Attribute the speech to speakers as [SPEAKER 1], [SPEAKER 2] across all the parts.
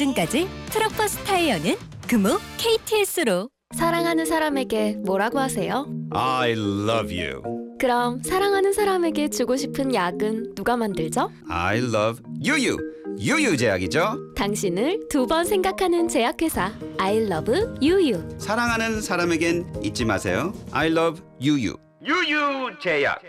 [SPEAKER 1] 보증까지 트럭버스 타이어는 금호 KTS로.
[SPEAKER 2] 사랑하는 사람에게 뭐라고 하세요?
[SPEAKER 3] I love you.
[SPEAKER 2] 그럼 사랑하는 사람에게 주고 싶은 약은 누가 만들죠?
[SPEAKER 3] I love 유유. 유유 제약이죠.
[SPEAKER 2] 당신을 두 번 생각하는 제약회사 I love 유유.
[SPEAKER 3] 사랑하는 사람에겐 잊지 마세요. I love 유유. 유유 제약.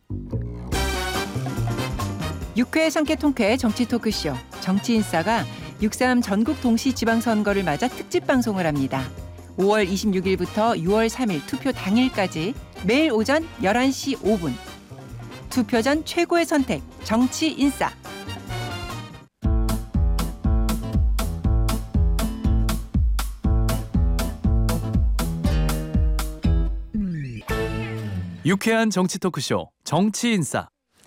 [SPEAKER 4] 6회 상쾌 통쾌 정치 토크쇼 정치인싸가 6.3 전국 동시 지방선거를 맞아 특집 방송을 합니다. 5월 26일부터 6월 3일 투표 당일까지 매일 오전 11시 5분. 투표 전 최고의 선택 정치인싸.
[SPEAKER 5] 유쾌한 정치 토크쇼 정치인싸.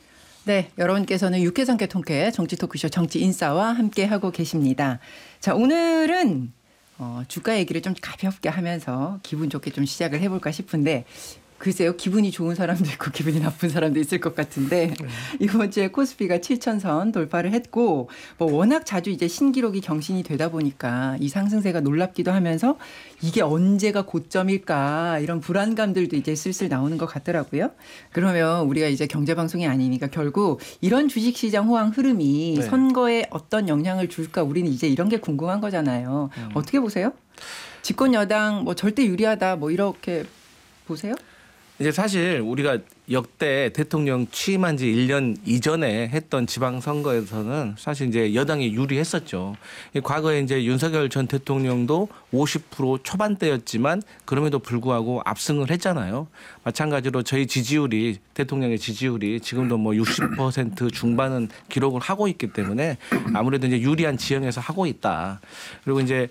[SPEAKER 4] 네, 여러분께서는 6회 상쾌 통쾌 정치 토크쇼 정치인싸와 함께하고 계십니다. 자, 오늘은 주가 얘기를 좀 가볍게 하면서 기분 좋게 좀 시작을 해볼까 싶은데 글쎄요. 기분이 좋은 사람도 있고 기분이 나쁜 사람도 있을 것 같은데 이번 주에 코스피가 7,000선 돌파를 했고 워낙 자주 이제 신기록이 경신이 되다 보니까 이 상승세가 놀랍기도 하면서 이게 언제가 고점일까 이런 불안감들도 이제 슬슬 나오는 것 같더라고요. 그러면 우리가 이제 경제방송이 아니니까 결국 이런 주식시장 호황 흐름이 선거에 어떤 영향을 줄까 우리는 이제 이런 게 궁금한 거잖아요. 어떻게 보세요? 집권 여당 절대 유리하다 이렇게 보세요?
[SPEAKER 6] 이제 사실 우리가 역대 대통령 취임한 지 1년 이전에 했던 지방선거에서는 사실 이제 여당이 유리했었죠. 과거에 이제 윤석열 전 대통령도 50% 초반대였지만 그럼에도 불구하고 압승을 했잖아요. 마찬가지로 저희 지지율이 대통령의 지지율이 지금도 60% 중반은 기록을 하고 있기 때문에 아무래도 이제 유리한 지형에서 하고 있다. 그리고 이제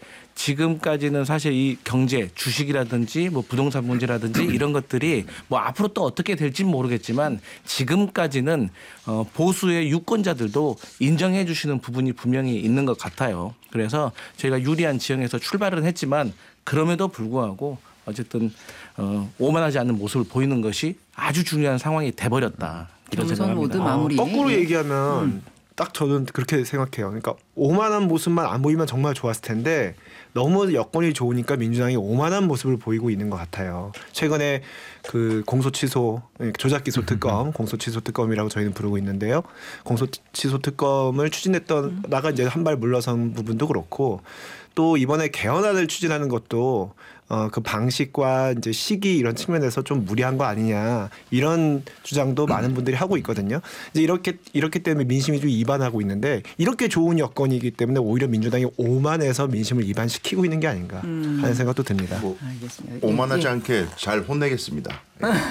[SPEAKER 6] 지금까지는 사실 이 경제, 주식이라든지 부동산 문제라든지 이런 것들이 앞으로 또 어떻게 될지 모르겠지만 지금까지는 보수의 유권자들도 인정해 주시는 부분이 분명히 있는 것 같아요. 그래서 저희가 유리한 지형에서 출발은 했지만 그럼에도 불구하고 어쨌든 오만하지 않는 모습을 보이는 것이 아주 중요한 상황이 돼버렸다.
[SPEAKER 4] 경선 모드 마무리.
[SPEAKER 7] 거꾸로 얘기하면 딱 저는 그렇게 생각해요. 그러니까 오만한 모습만 안 보이면 정말 좋았을 텐데 너무 여건이 좋으니까 민주당이 오만한 모습을 보이고 있는 것 같아요. 최근에 그 공소취소 조작기소 특검, 공소취소 특검이라고 저희는 부르고 있는데요. 공소취소 특검을 추진했던 나가 이제 한 발 물러선 부분도 그렇고 또 이번에 개헌안을 추진하는 것도 그 방식과 이제 시기 이런 측면에서 좀 무리한 거 아니냐 이런 주장도 많은 분들이 하고 있거든요. 이제 이렇기 때문에 민심이 좀 이반하고 있는데 이렇게 좋은 여건이기 때문에 오히려 민주당이 오만해서 민심을 이반시키고 있는 게 아닌가 하는 생각도 듭니다.
[SPEAKER 4] 알겠습니다.
[SPEAKER 8] 오만하지 않게 잘 혼내겠습니다.